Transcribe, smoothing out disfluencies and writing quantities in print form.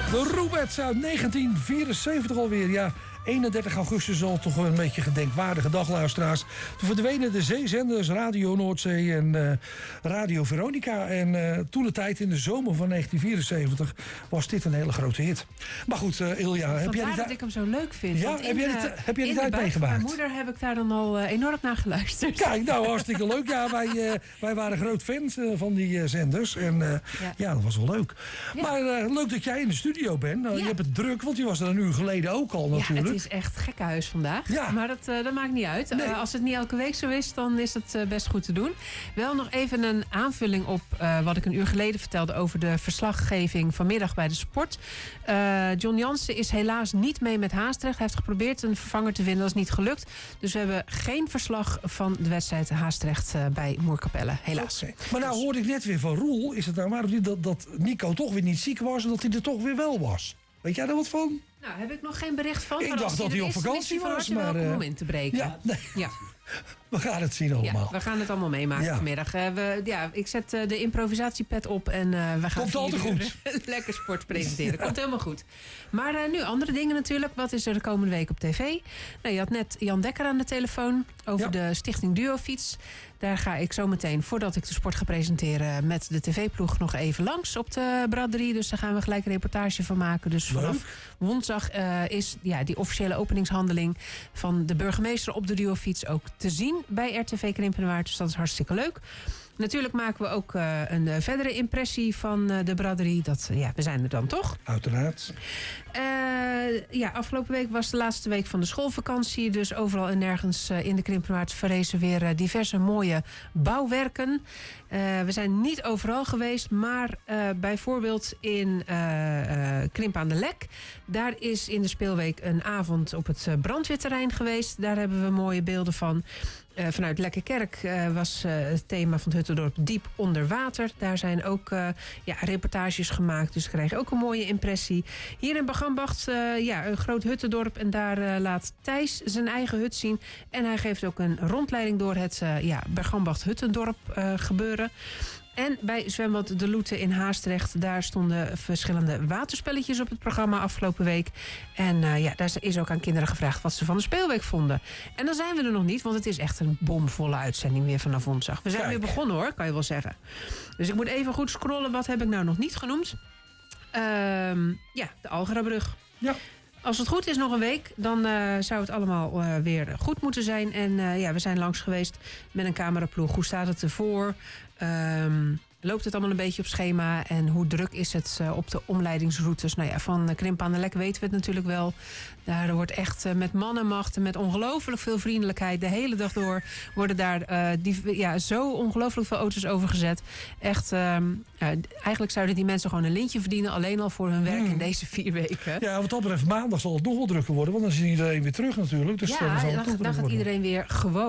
De Roubets uit 1974 alweer, ja. 31 augustus al toch een beetje gedenkwaardige dag, luisteraars. Toen verdwenen de zeezenders Radio Noordzee en Radio Veronica. En toen de tijd in de zomer van 1974 was dit een hele grote hit. Maar goed, Ilja, heb jij dat ik hem zo leuk vind. Ja, heb jij die tijd meegemaakt? Mijn moeder heb ik daar dan al enorm naar geluisterd. Kijk, nou hartstikke leuk. Ja, wij waren groot fans van die zenders. En ja, dat was wel leuk. Ja. Maar leuk dat jij in de studio bent. Je hebt het druk, want je was er een uur geleden ook al natuurlijk. Het is echt gekkenhuis vandaag. Ja. Maar dat maakt niet uit. Nee. Als het niet elke week zo is, dan is het best goed te doen. Wel nog even een aanvulling op wat ik een uur geleden vertelde over de verslaggeving vanmiddag bij de sport. John Jansen is helaas niet mee met Haastrecht. Hij heeft geprobeerd een vervanger te vinden. Dat is niet gelukt. Dus we hebben geen verslag van de wedstrijd Haastrecht bij Moerkapelle. Helaas. Okay. Maar nou hoorde ik net weer van Roel. Is het nou waar dat Nico toch weer niet ziek was en dat hij er toch weer wel was? Weet jij daar wat van? Nou, heb ik nog geen bericht van. Ik dacht dat hij op vakantie was. Maar om in te breken. Ja, nee. Ja. We gaan het zien allemaal. Ja, we gaan het allemaal meemaken vanmiddag. Ik zet de improvisatiepet op en we gaan komt altijd goed. Lekker sport presenteren. Komt helemaal goed. Maar nu andere dingen natuurlijk. Wat is er de komende week op tv? Nou, je had net Jan Dekker aan de telefoon over de Stichting Duofiets. Daar ga ik zo meteen, voordat ik de sport ga presenteren, met de tv-ploeg nog even langs op de braderie. Dus daar gaan we gelijk een reportage van maken. Dus vanaf woensdag is die officiële openingshandeling van de burgemeester op de Duofiets ook te zien bij RTV Krimpenerwaard. Dus dat is hartstikke leuk. Natuurlijk maken we ook een verdere impressie van de braderie. We zijn er dan toch? Uiteraard. Afgelopen week was de laatste week van de schoolvakantie. Dus overal en nergens in de Krimpenerwaard verrezen weer diverse mooie bouwwerken. We zijn niet overal geweest, maar bijvoorbeeld in Krimp aan de Lek. Daar is in de speelweek een avond op het brandweerterrein geweest. Daar hebben we mooie beelden van. Vanuit Lekkerkerk was het thema van het Huttendorp diep onder water. Daar zijn ook reportages gemaakt. Dus kregen ook een mooie impressie. Hier in Bagambacht, een groot Huttendorp. En daar laat Thijs zijn eigen hut zien. En hij geeft ook een rondleiding door het Bagambacht Huttendorp gebeuren. En bij zwembad De Loete in Haastrecht, daar stonden verschillende waterspelletjes op het programma afgelopen week. En daar is ook aan kinderen gevraagd wat ze van de speelweek vonden. En dan zijn we er nog niet, want het is echt een bomvolle uitzending weer vanaf woensdag. We zijn weer begonnen hoor, kan je wel zeggen. Dus ik moet even goed scrollen, wat heb ik nou nog niet genoemd? De Algerabrug. Ja. Als het goed is nog een week, dan zou het allemaal weer goed moeten zijn. En we zijn langs geweest met een cameraploeg. Hoe staat het ervoor? Loopt het allemaal een beetje op schema? En hoe druk is het op de omleidingsroutes? Nou ja, van Krimp aan de Lek weten we het natuurlijk wel. Daar wordt echt met mannenmacht en met ongelooflijk veel vriendelijkheid de hele dag door worden daar zo ongelooflijk veel auto's overgezet. Echt, eigenlijk zouden die mensen gewoon een lintje verdienen, alleen al voor hun werk in deze 4 weken. Ja, wat dat betreft maandag zal het nog wel drukker worden, want dan is iedereen weer terug natuurlijk. Dus dan gaat iedereen weer gewoon